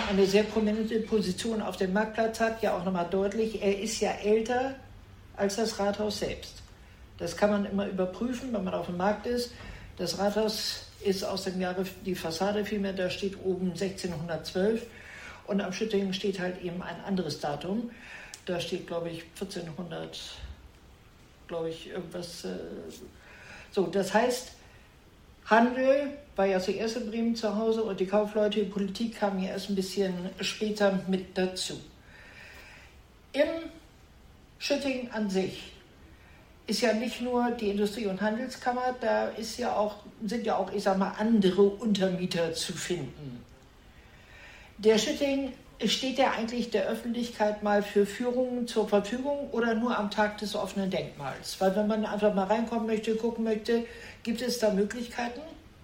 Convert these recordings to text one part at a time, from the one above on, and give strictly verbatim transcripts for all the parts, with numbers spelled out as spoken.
eine sehr prominente Position auf dem Marktplatz hat, ja auch nochmal deutlich, er ist ja älter als das Rathaus selbst. Das kann man immer überprüfen, wenn man auf dem Markt ist. Das Rathaus ist aus dem Jahre, die Fassade vielmehr, da steht oben sechzehnhundertzwölf und am Schüttingen steht halt eben ein anderes Datum. Da steht, glaube ich, vierzehnhundert, glaube ich, irgendwas. Äh, so, das heißt, Handel war ja zuerst in Bremen zu Hause und die Kaufleute, die Politik kamen ja erst ein bisschen später mit dazu. Im Schüttingen an sich ist ja nicht nur die Industrie- und Handelskammer, da ist ja auch, sind ja auch, ich sag mal, andere Untermieter zu finden. Der Schüttingen, steht ja eigentlich der Öffentlichkeit mal für Führungen zur Verfügung oder nur am Tag des offenen Denkmals? Weil wenn man einfach mal reinkommen möchte, gucken möchte, gibt es da Möglichkeiten?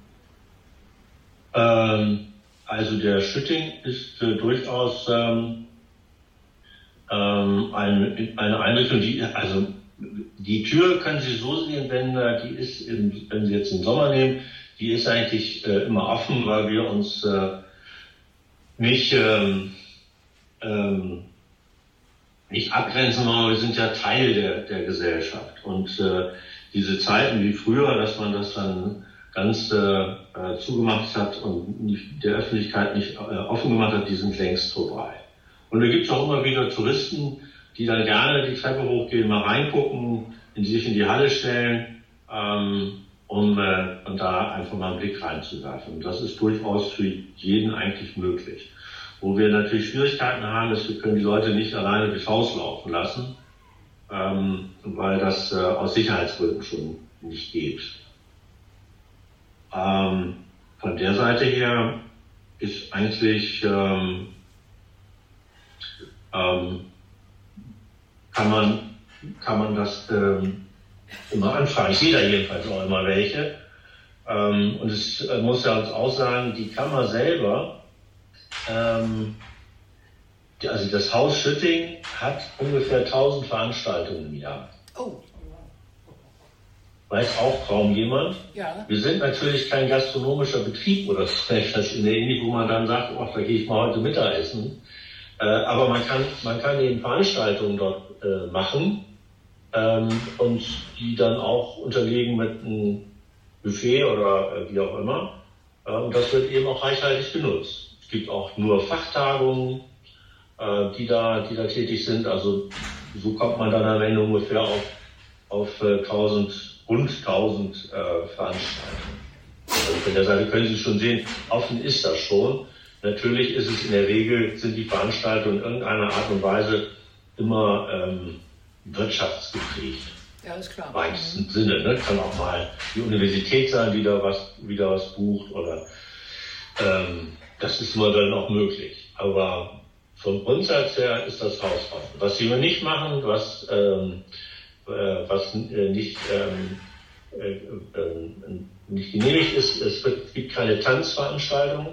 Ähm, also der Schüttingen ist äh, durchaus ähm, ähm, eine, eine Einrichtung, die, also die Tür können Sie so sehen, wenn äh, die ist, im, wenn Sie jetzt den Sommer nehmen, die ist eigentlich äh, immer offen, weil wir uns äh, nicht ähm, ähm, nicht abgrenzen, sondern wir sind ja Teil der, der Gesellschaft. Und äh, diese Zeiten wie früher, dass man das dann ganz äh, zugemacht hat und nicht, der Öffentlichkeit nicht äh, offen gemacht hat, die sind längst vorbei. Und da gibt es auch immer wieder Touristen, die dann gerne die Treppe hochgehen, mal reingucken, in sich in die Halle stellen, ähm, um, äh, und da einfach mal einen Blick reinzuwerfen. Und das ist durchaus für jeden eigentlich möglich. Wo wir natürlich Schwierigkeiten haben, ist, wir können die Leute nicht alleine durchs Haus laufen lassen, ähm, weil das äh, aus Sicherheitsgründen schon nicht geht. Ähm, von der Seite her ist eigentlich ähm, ähm, kann man kann man das ähm, immer anfragen. Ich sehe da jedenfalls auch immer welche. Ähm, und es äh, muss ja uns auch sagen, die Kammer selber, ähm, die, also das Haus Schüttingen hat ungefähr tausend Veranstaltungen im Jahr. Oh. Weiß auch kaum jemand. Ja. Wir sind natürlich kein gastronomischer Betrieb oder so etwas in der Ähnlich, wo man dann sagt, ach, da gehe ich mal heute Mittagessen. Äh, aber man kann, man kann eben Veranstaltungen dort äh, machen ähm, und die dann auch unterlegen mit einem Buffet oder äh, wie auch immer. Äh, und das wird eben auch reichhaltig genutzt. Es gibt auch nur Fachtagungen, äh, die da, die da tätig sind. Also so kommt man dann am Ende ungefähr auf, auf äh, tausend, rund tausend äh, Veranstaltungen. Also von der Seite können Sie schon sehen, offen ist das schon. Natürlich ist es in der Regel, sind die Veranstaltungen in irgendeiner Art und Weise immer ähm, wirtschaftsgeprägt. Ja, ist klar. Im weitesten Sinne. Ne? Kann auch mal die Universität sein, die da was, wieder was bucht. Oder ähm, das ist immer dann auch möglich. Aber vom Grundsatz her ist das Haus offen. Was wir nicht machen, was, ähm, äh, was äh, nicht, ähm, äh, äh, nicht genehmigt ist, es wird, gibt keine Tanzveranstaltungen.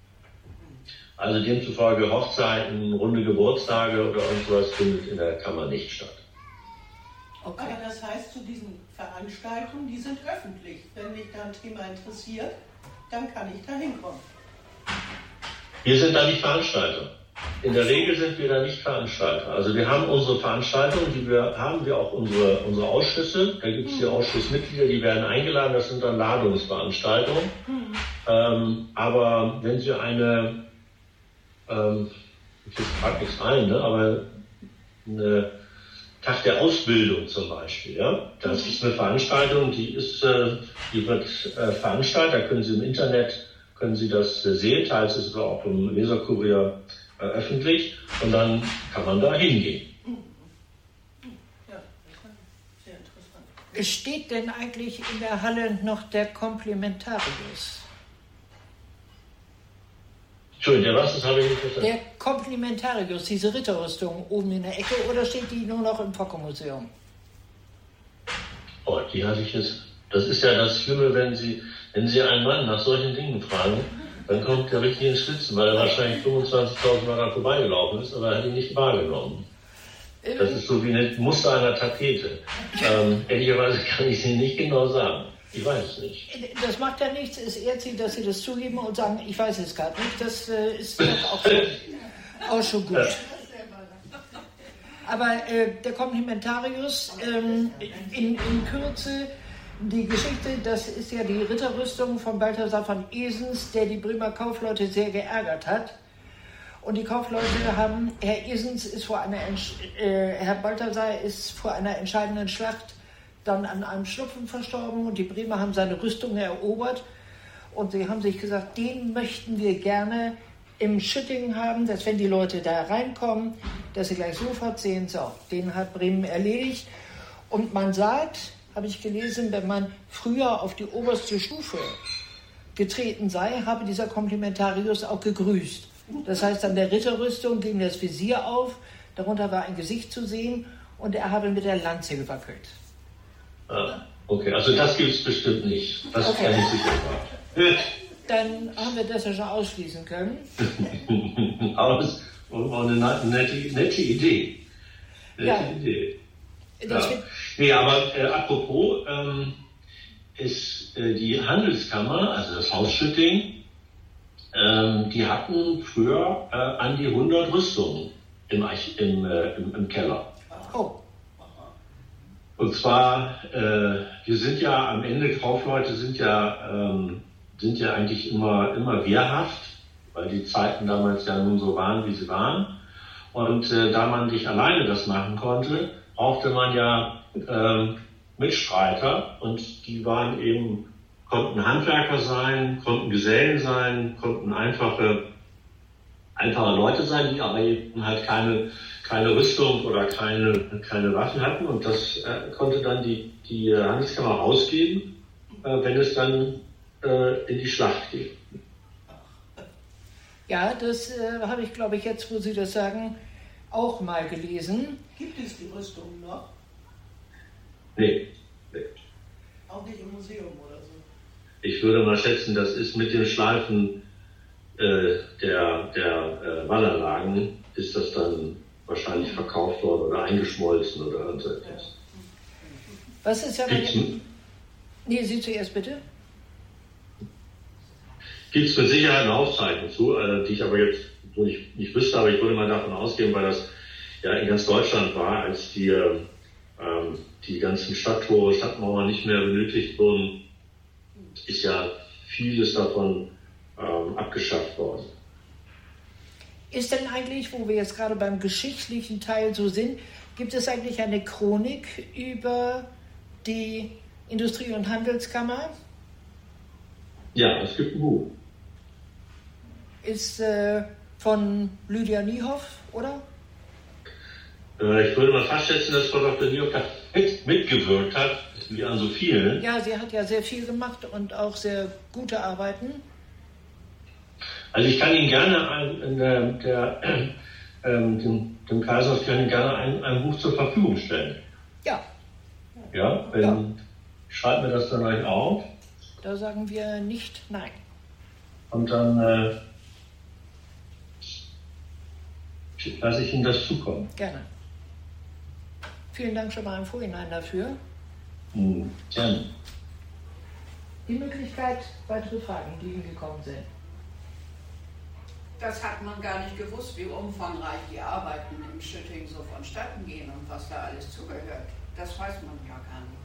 Also demzufolge Hochzeiten, runde Geburtstage oder irgendwas findet in der Kammer nicht statt. Okay. Aber das heißt, zu diesen Veranstaltungen, die sind öffentlich. Wenn mich da ein Thema interessiert, dann kann ich da hinkommen. Wir sind da nicht Veranstalter. In der Regel sind wir da nicht Veranstalter. Also wir haben unsere Veranstaltungen, die wir haben wir auch unsere, unsere Ausschüsse. Da gibt es die Ausschussmitglieder, die werden eingeladen. Das sind dann Ladungsveranstaltungen. Mhm. Ähm, aber wenn Sie eine Ähm, ich frage nichts ein, ne? aber eine Tag der Ausbildung zum Beispiel, ja, das ist eine Veranstaltung, die ist, äh, die wird äh, veranstaltet, da können Sie im Internet, können Sie das äh, sehen, teils ist es auch im Leserkurier äh, öffentlich und dann kann man da hingehen. Ja, sehr interessant. Steht denn eigentlich in der Halle noch der Komplementarius? Entschuldigung, der was, das habe ich nicht verstanden. Der Komplementarius, diese Ritterrüstung oben in der Ecke, oder steht die nur noch im Focke-Museum? Oh, die hatte ich jetzt. Das ist ja das Schlimme, wenn Sie, wenn Sie einen Mann nach solchen Dingen fragen, dann kommt der richtig ins Schwitzen, weil er wahrscheinlich fünfundzwanzigtausend Mal da vorbeigelaufen ist, aber er hat ihn nicht wahrgenommen. Das ist so wie ein Muster einer Tapete. Ähm, ehrlicherweise kann ich es Ihnen nicht genau sagen. Ich weiß es nicht. Das macht ja nichts. Es ehrt Sie, dass Sie das zugeben und sagen, ich weiß es gerade nicht. Das äh, ist doch auch schon, auch schon gut. Aber äh, der Komplementarius ähm, in, in Kürze, die Geschichte, das ist ja die Ritterrüstung von Balthasar von Esens, der die Bremer Kaufleute sehr geärgert hat. Und die Kaufleute haben, Herr Esens ist vor einer, äh, Herr Balthasar ist vor einer entscheidenden Schlacht dann an einem Schnupfen verstorben und die Bremer haben seine Rüstung erobert. Und sie haben sich gesagt, den möchten wir gerne im Schüttingen haben, dass wenn die Leute da reinkommen, dass sie gleich sofort sehen, so, den hat Bremen erledigt. Und man sagt, habe ich gelesen, wenn man früher auf die oberste Stufe getreten sei, habe dieser Komplementarius auch gegrüßt. Das heißt, an der Ritterrüstung ging das Visier auf, darunter war ein Gesicht zu sehen und er habe mit der Lanze gewackelt. Ah, okay, also das gibt es bestimmt nicht. Das okay. kann ich sicher sagen. Dann haben wir das ja schon ausschließen können. Aber es war eine nette, nette Idee. Nette ja. Idee. Das ja. Nee, aber äh, apropos, ähm, ist äh, die Handelskammer, also das Haus Schütting, ähm, die hatten früher äh, an die hundert Rüstungen im, im, äh, im, im Keller. Oh. Und zwar, äh, wir sind ja am Ende, Kaufleute sind ja, ähm, sind ja eigentlich immer, immer wehrhaft, weil die Zeiten damals ja nun so waren, wie sie waren. Und äh, da man nicht alleine das machen konnte, brauchte man ja äh, Mitstreiter und die waren eben, konnten Handwerker sein, konnten Gesellen sein, konnten einfache, einfache Leute sein, die aber eben halt keine, keine Rüstung oder keine, keine Waffen hatten und das äh, konnte dann die, die Handelskammer ausgeben, äh, wenn es dann äh, in die Schlacht geht. Ja, das äh, habe ich, glaube ich, jetzt, wo Sie das sagen, auch mal gelesen. Gibt es die Rüstung noch? Nee, nee. Auch nicht im Museum oder so? Ich würde mal schätzen, das ist mit dem Schleifen äh, der, der äh, Wallanlagen, ist das dann wahrscheinlich verkauft worden oder eingeschmolzen oder so etwas. Was ist ja... Nee, Sie zuerst bitte. Gibt es mit Sicherheit eine Aufzeichnung zu, äh, die ich aber jetzt so nicht, nicht wüsste, aber ich würde mal davon ausgehen, weil das ja in ganz Deutschland war, als die, äh, die ganzen Stadttore, Stadtmauern nicht mehr benötigt wurden, ist ja vieles davon ähm, abgeschafft worden. Ist denn eigentlich, wo wir jetzt gerade beim geschichtlichen Teil so sind, gibt es eigentlich eine Chronik über die Industrie- und Handelskammer? Ja, es gibt ein Buch. Ist äh, von Lydia Niehoff, oder? Äh, ich würde mal fast schätzen, dass Frau Doktor Niehoff da mit, mitgewirkt hat, wie an so vielen. Ja, sie hat ja sehr viel gemacht und auch sehr gute Arbeiten. Also ich kann Ihnen gerne ein, der, der, äh, dem, dem Kaiser, ich kann Ihnen gerne ein, ein Buch zur Verfügung stellen. Ja. Ja, wenn, ja. Ich schreibe mir das dann gleich auf. Da sagen wir nicht nein. Und dann äh, lasse ich Ihnen das zukommen. Gerne. Vielen Dank schon mal im Vorhinein dafür. Hm, gerne. Die Möglichkeit, weitere Fragen, die Ihnen gekommen sind. Das hat man gar nicht gewusst, wie umfangreich die Arbeiten im Schütting so vonstatten gehen und was da alles zugehört. Das weiß man ja gar nicht.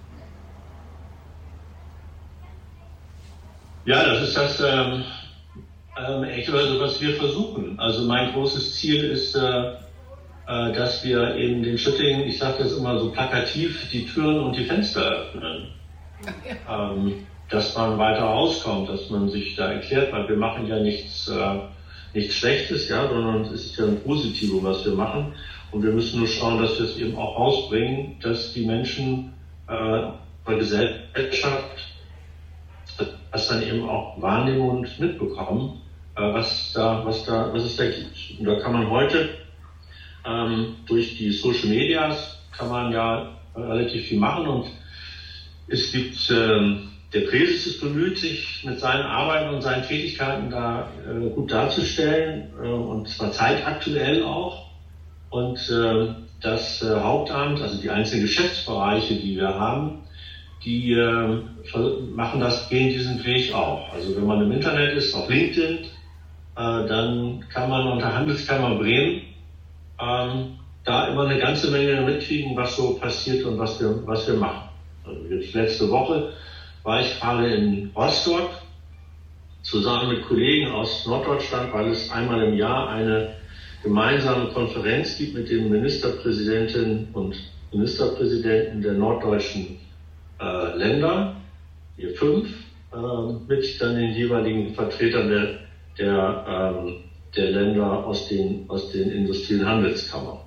Ja, das ist das ähm, ähm, echt, also was wir versuchen. Also mein großes Ziel ist, äh, äh, dass wir in den Schüttingen, ich sage das immer so plakativ, die Türen und die Fenster öffnen. Ja. Ähm, dass man weiter rauskommt, dass man sich da erklärt, weil wir machen ja nichts, äh, nichts Schlechtes, ja, sondern es ist ja ein Positives, was wir machen. Und wir müssen nur schauen, dass wir es eben auch rausbringen, dass die Menschen äh, bei Gesellschaft das dann eben auch wahrnehmen und mitbekommen, äh, was da, was da, was es da gibt. Und da kann man heute ähm, durch die Social Medias kann man ja äh, relativ viel machen und es gibt ähm, der Präses ist bemüht, sich mit seinen Arbeiten und seinen Tätigkeiten da äh, gut darzustellen äh, und zwar zeitaktuell auch. Und äh, das äh, Hauptamt, also die einzelnen Geschäftsbereiche, die wir haben, die äh, machen das, gehen diesen Weg auch. Also wenn man im Internet ist, auf LinkedIn, äh, dann kann man unter Handelskammer Bremen ähm, da immer eine ganze Menge mitkriegen, was so passiert und was wir, was wir machen. Also jetzt letzte Woche war ich gerade in Rostock zusammen mit Kollegen aus Norddeutschland, weil es einmal im Jahr eine gemeinsame Konferenz gibt mit den Ministerpräsidentinnen und Ministerpräsidenten der norddeutschen äh, Länder, hier fünf, äh, mit dann den jeweiligen Vertretern der, der, ähm, der Länder aus den, aus den Industrie- und Handelskammern.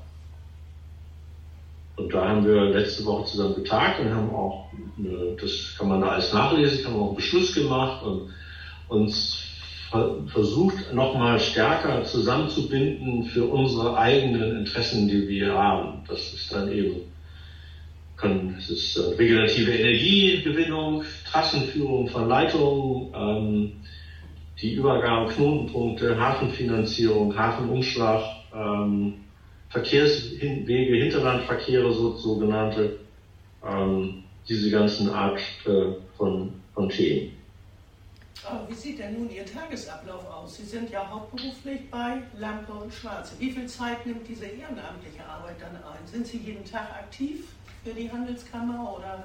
Und da haben wir letzte Woche zusammen getagt und haben auch, das kann man da alles nachlesen, haben auch einen Beschluss gemacht und uns versucht, nochmal stärker zusammenzubinden für unsere eigenen Interessen, die wir haben. Das ist dann eben, kann, es ist regenerative Energiegewinnung, Trassenführung von Leitungen, ähm, die Übergabe, Knotenpunkte, Hafenfinanzierung, Hafenumschlag, ähm, Verkehrswege, Hinterlandverkehre, so, sogenannte, ähm, diese ganzen Art äh, von, von Themen. Aber wie sieht denn nun Ihr Tagesablauf aus? Sie sind ja hauptberuflich bei Lampe und Schwarze. Wie viel Zeit nimmt diese ehrenamtliche Arbeit dann ein? Sind Sie jeden Tag aktiv für die Handelskammer oder?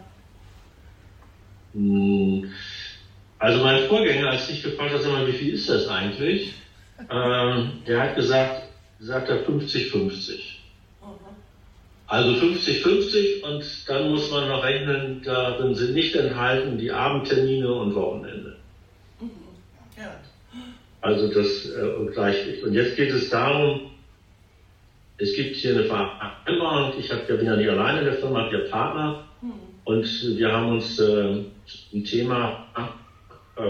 Also mein Vorgänger, als ich gefragt habe, wie viel ist das eigentlich, ähm, der hat gesagt, sagt er fünfzig fünfzig. Mhm. Also fünfzig fünfzig und dann muss man noch rechnen, darin sind nicht enthalten die Abendtermine und Wochenende. Mhm. Ja. Also das äh, Gleichgewicht. Und jetzt geht es darum, es gibt hier eine Vereinbarung, ich hab, ja bin ja nicht alleine in der Firma, ich habe Partner mhm. und wir haben uns äh, ein Thema äh,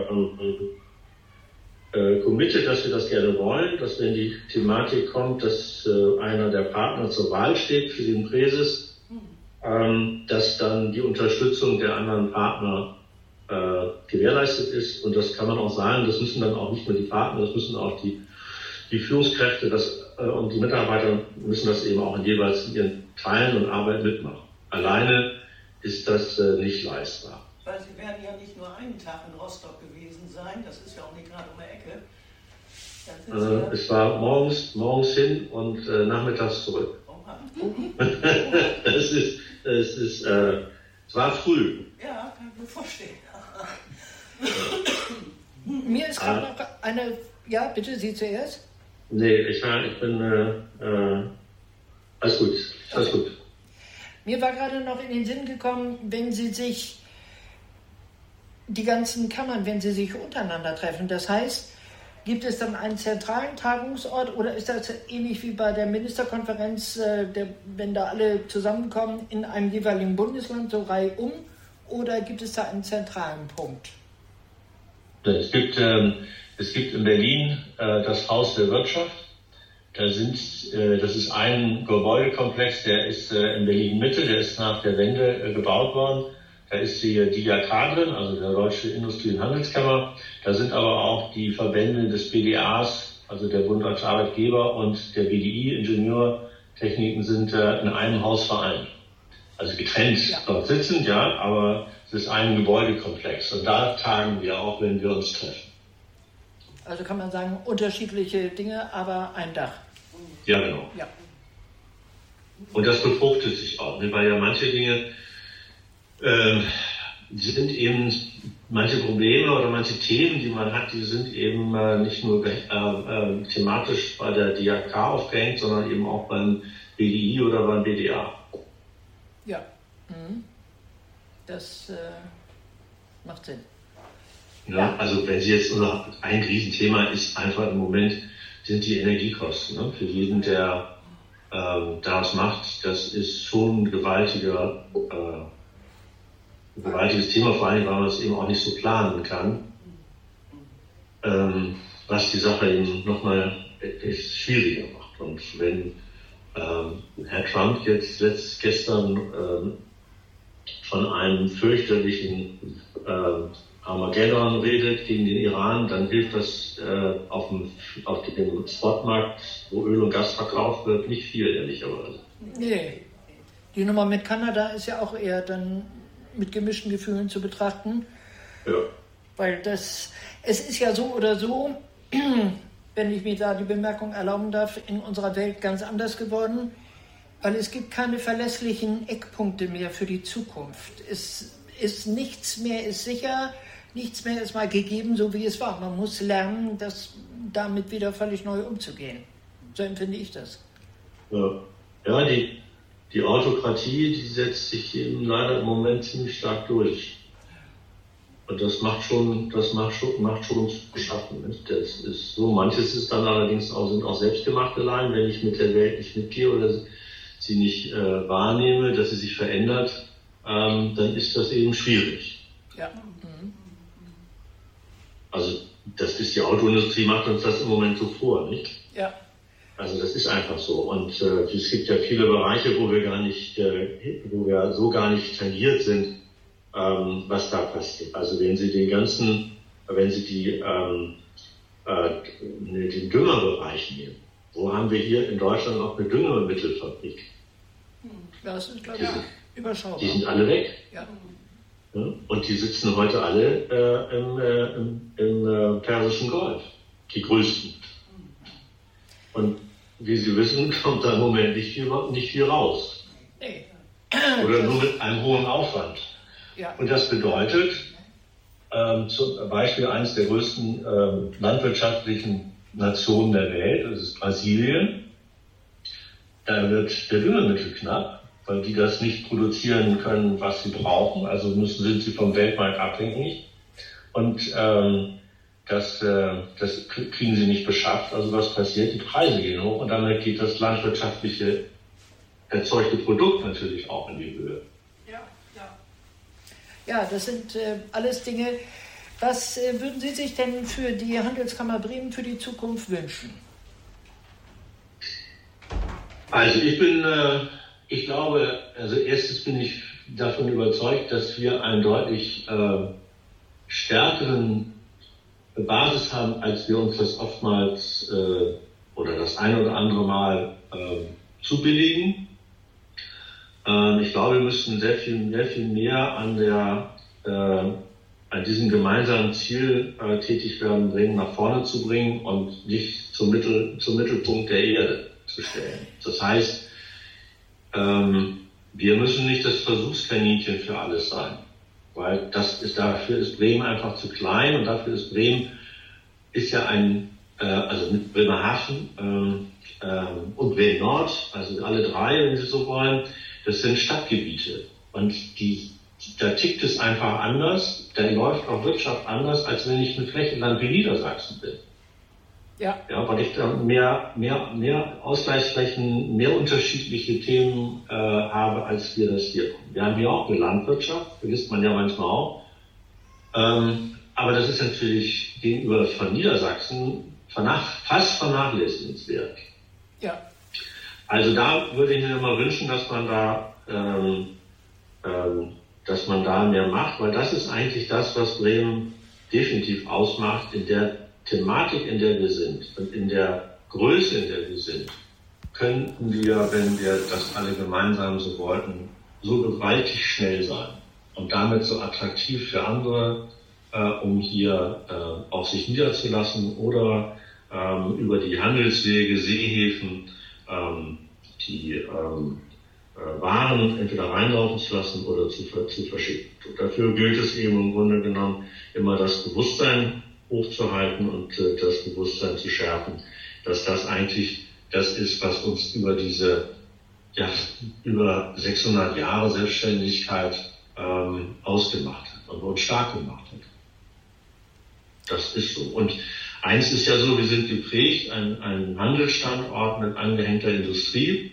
äh, committed, dass wir das gerne wollen, dass wenn die Thematik kommt, dass äh, einer der Partner zur Wahl steht für den Präses, ähm, dass dann die Unterstützung der anderen Partner äh, gewährleistet ist. Und das kann man auch sagen, das müssen dann auch nicht nur die Partner, das müssen auch die, die Führungskräfte das, äh, und die Mitarbeiter müssen das eben auch in jeweils in ihren Teilen und Arbeit mitmachen. Alleine ist das äh, nicht leistbar. Weil Sie werden ja nicht nur einen Tag in Rostock gewesen sein, das ist ja auch nicht gerade um die Ecke. Äh, ja es war morgens, morgens hin und äh, nachmittags zurück. Es ist, es ist, äh, es war früh. Ja, kann ich mir vorstellen. Mir ist gerade noch eine, ja, bitte, Sie zuerst. Nee, ich, war, ich bin, äh, äh, alles gut, alles okay. gut. Mir war gerade noch in den Sinn gekommen, wenn Sie sich die ganzen Kammern, wenn sie sich untereinander treffen. Das heißt, gibt es dann einen zentralen Tagungsort oder ist das ähnlich wie bei der Ministerkonferenz, äh, der, wenn da alle zusammenkommen in einem jeweiligen Bundesland, so reihum, oder gibt es da einen zentralen Punkt? Es gibt, ähm, es gibt in Berlin äh, das Haus der Wirtschaft. Da sind, äh, das ist ein Gebäudekomplex, der ist äh, in Berlin-Mitte, der ist nach der Wende äh, gebaut worden. Da ist die D I A K drin, also der Deutsche Industrie- und Handelskammer. Da sind aber auch die Verbände des B D As, also der Bund Deutscher Arbeitgeber und der B D I, Ingenieurtechniken, sind äh, in einem Haus vereint. Also getrennt ja. dort sitzend, ja, aber es ist ein Gebäudekomplex. Und da tagen wir auch, wenn wir uns treffen. Also kann man sagen, unterschiedliche Dinge, aber ein Dach. Ja, genau. Ja. Und das befruchtet sich auch, ne, weil ja manche Dinge äh, sind eben, manche Probleme oder manche Themen, die man hat, die sind eben äh, nicht nur äh, äh, thematisch bei der D I A K aufgehängt, sondern eben auch beim B D I oder beim B D A. Ja, mhm. das äh, macht Sinn. Ja, also wenn Sie jetzt unser ein Riesenthema ist einfach im Moment sind die Energiekosten. Ne? Für jeden, der äh, das macht, das ist schon ein gewaltiger, äh, ein gewaltiges Thema, vor allem, weil man es eben auch nicht so planen kann, ähm, was die Sache eben nochmal etwas schwieriger macht. Und wenn ähm, Herr Trump jetzt letzt, gestern ähm, von einem fürchterlichen äh, Armageddon redet gegen den Iran, dann hilft das äh, auf, dem, auf dem Spotmarkt, wo Öl und Gas verkauft wird, nicht viel, ehrlicherweise. Nee. Die Nummer mit Kanada ist ja auch eher dann mit gemischten Gefühlen zu betrachten. Ja. Weil das, es ist ja so oder so, wenn ich mir da die Bemerkung erlauben darf, in unserer Welt ganz anders geworden, weil es gibt keine verlässlichen Eckpunkte mehr für die Zukunft. Es ist nichts mehr ist sicher, nichts mehr ist mal gegeben, so wie es war. Man muss lernen, das damit wieder völlig neu umzugehen. So empfinde ich das. Ja, ja die, die Autokratie, die setzt sich eben leider im Moment ziemlich stark durch. Und das macht schon, das macht schon, macht schon zu schaffen. Das ist so. Manches ist dann allerdings auch, sind auch selbstgemachte Leiden, wenn ich mit der Welt nicht mitgehe oder sie nicht äh, wahrnehme, dass sie sich verändert, ähm, dann ist das eben schwierig. Ja. Mhm. Also das ist die Autoindustrie macht uns das im Moment so vor, nicht? Ja. Also das ist einfach so. Und äh, es gibt ja viele Bereiche, wo wir gar nicht, äh, wo wir so gar nicht tangiert sind, ähm, was da passiert. Also wenn Sie den ganzen, wenn Sie die ähm, äh, den Düngerbereich nehmen, wo haben wir hier in Deutschland auch eine Düngemittelfabrik? Ja, das ist, glaube ich, ja. überschaubar. Die sind alle weg. Ja. Ja? Und die sitzen heute alle äh, im, äh, im, im äh, Persischen Golf, die größten. Und wie Sie wissen, kommt da im Moment nicht viel, nicht viel raus. Nee. Oder nur mit einem hohen Aufwand. Ja. Und das bedeutet, ähm, zum Beispiel eines der größten ähm, landwirtschaftlichen Nationen der Welt, das ist Brasilien, da wird der Düngemittel knapp, weil die das nicht produzieren können, was sie brauchen. Also müssen, sind sie vom Weltmarkt abhängig. Und ähm, das, äh, das kriegen sie nicht beschafft. Also was passiert? Die Preise gehen hoch und damit geht das landwirtschaftliche erzeugte Produkt natürlich auch in die Höhe. Ja, ja. Ja, das sind äh, alles Dinge. Was äh, würden Sie sich denn für die Handelskammer Bremen für die Zukunft wünschen? Also ich bin, äh, ich glaube, also erstens bin ich davon überzeugt, dass wir einen deutlich äh, stärkeren Basis haben, als wir uns das oftmals äh, oder das ein oder andere Mal äh, zubilligen. Äh, ich glaube, wir müssen sehr viel, sehr viel mehr an der äh, an diesem gemeinsamen Ziel äh, tätig werden, Bremen nach vorne zu bringen und nicht zum, Mittel, zum Mittelpunkt der Erde zu stellen. Das heißt, ähm, wir müssen nicht das Versuchskaninchen für alles sein, weil das ist, dafür ist Bremen einfach zu klein und dafür ist Bremen, ist ja ein, äh, also mit Bremerhaven ähm, ähm, und Bremen Nord, also alle drei, wenn Sie so wollen, das sind Stadtgebiete und die, da tickt es einfach anders, da läuft auch Wirtschaft anders, als wenn ich ein Flächenland wie Niedersachsen bin. Ja. Ja, weil ich da mehr, mehr, mehr Ausgleichsflächen, mehr unterschiedliche Themen äh, habe, als wir das hier haben. Wir haben hier auch eine Landwirtschaft, vergisst man ja manchmal auch. Ähm, aber das ist natürlich gegenüber von Niedersachsen vernach, fast vernachlässigenswert. Ja. Also da würde ich mir mal wünschen, dass man da, ähm, ähm, dass man da mehr macht, weil das ist eigentlich das, was Bremen definitiv ausmacht, in der Thematik, in der wir sind und in der Größe, in der wir sind, könnten wir, wenn wir das alle gemeinsam so wollten, so gewaltig schnell sein und damit so attraktiv für andere, äh, um hier äh, auf sich niederzulassen oder ähm, über die Handelswege, Seehäfen, ähm, die ähm, äh, Waren entweder reinlaufen zu lassen oder zu, zu verschicken. Und dafür gilt es eben im Grunde genommen immer das Bewusstsein hochzuhalten und äh, das Bewusstsein zu schärfen, dass das eigentlich das ist, was uns über diese ja, über sechshundert Jahre Selbstständigkeit ähm, ausgemacht hat und uns stark gemacht hat. Das ist so. Und eins ist ja so, wir sind geprägt, ein, ein Handelsstandort mit angehängter Industrie.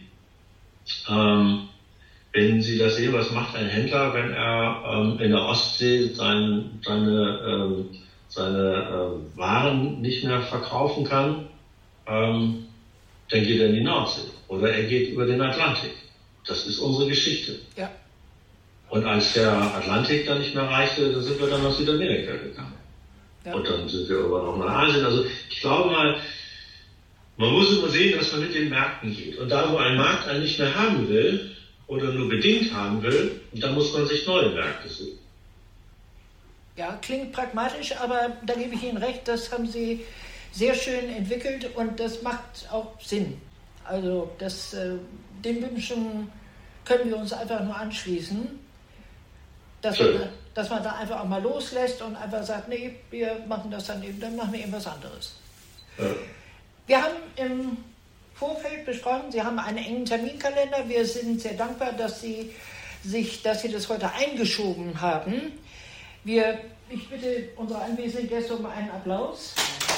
Ähm, wenn Sie das sehen, was macht ein Händler, wenn er ähm, in der Ostsee sein, seine ähm, seine äh, Waren nicht mehr verkaufen kann, ähm, dann geht er in die Nordsee oder er geht über den Atlantik. Das ist unsere Geschichte. Ja. Und als der Atlantik dann nicht mehr reichte, dann sind wir dann nach Südamerika gegangen. Ja. Und dann sind wir irgendwann auch nach Asien. Also ich glaube mal, man muss immer sehen, dass man mit den Märkten geht. Und da, wo ein Markt einen nicht mehr haben will oder nur bedingt haben will, dann muss man sich neue Märkte suchen. Ja, klingt pragmatisch, aber da gebe ich Ihnen recht, das haben Sie sehr schön entwickelt und das macht auch Sinn. Also das, äh, den Wünschen können wir uns einfach nur anschließen, dass man, da, dass man da einfach auch mal loslässt und einfach sagt, nee, wir machen das dann eben, dann machen wir eben was anderes. Ja. Wir haben im Vorfeld besprochen, Sie haben einen engen Terminkalender. Wir sind sehr dankbar, dass Sie, sich, dass Sie das heute eingeschoben haben. Wir, ich bitte unsere anwesenden Gäste um einen Applaus.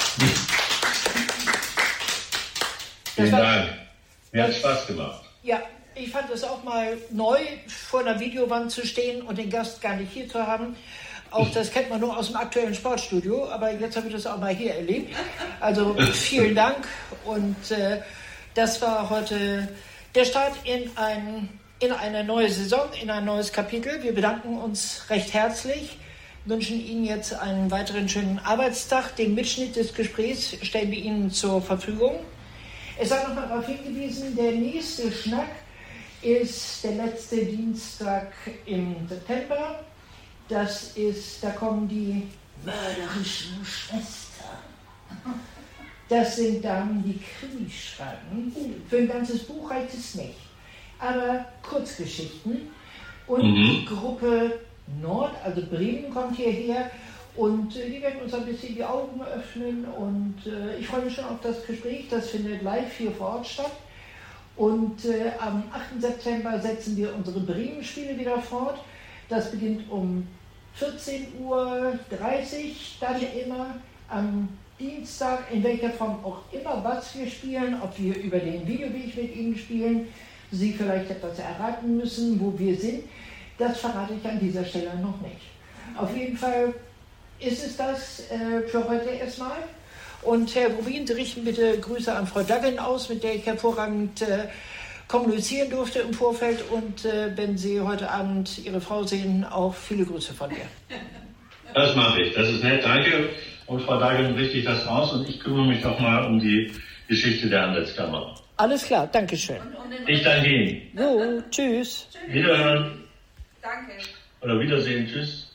Vielen war, Dank. Mir hat Spaß gemacht. Ja, ich fand es auch mal neu, vor einer Videowand zu stehen und den Gast gar nicht hier zu haben. Auch das kennt man nur aus dem aktuellen Sportstudio, aber jetzt habe ich das auch mal hier erlebt. Also vielen Dank und äh, das war heute der Start in, ein, in eine neue Saison, in ein neues Kapitel. Wir bedanken uns recht herzlich, wünschen Ihnen jetzt einen weiteren schönen Arbeitstag. Den Mitschnitt des Gesprächs stellen wir Ihnen zur Verfügung. Es sei noch mal darauf hingewiesen, der nächste Schnack ist der letzte Dienstag im September. Das ist, da kommen die mörderischen Schwestern. Das sind dann die Krimischreiben. Für ein ganzes Buch reicht es nicht. Aber Kurzgeschichten. Und mhm. die Gruppe Nord, also Bremen, kommt hierher. Und äh, die werden uns ein bisschen die Augen öffnen. Und äh, ich freue mich schon auf das Gespräch. Das findet live hier vor Ort statt. Und äh, am achten September setzen wir unsere Bremen-Spiele wieder fort. Das beginnt um vierzehn Uhr dreißig, dann immer am Dienstag, in welcher Form auch immer, was wir spielen, ob wir über den Videoweg mit Ihnen spielen, Sie vielleicht etwas erraten müssen, wo wir sind, das verrate ich an dieser Stelle noch nicht. Auf jeden Fall ist es das äh, für heute erstmal. Und Herr Rubin, Sie richten bitte Grüße an Frau Duggan aus, mit der ich hervorragend äh, kommunizieren durfte im Vorfeld. Und äh, wenn Sie heute Abend Ihre Frau sehen, auch viele Grüße von mir. Das mache ich, das ist nett, danke. Und Frau Duggan richtet das aus und ich kümmere mich auch mal um die Geschichte der Handelskammer. Alles klar, danke schön. Ich danke Ihnen. Jo, tschüss. Wiederhören. Danke. Oder Wiedersehen, tschüss.